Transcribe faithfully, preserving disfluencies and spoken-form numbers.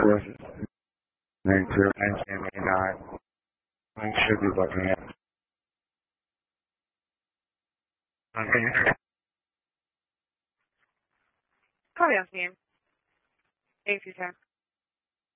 four nine zero nine seven nine. I should be looking at. Okay. Call me on team. Thank you, sir.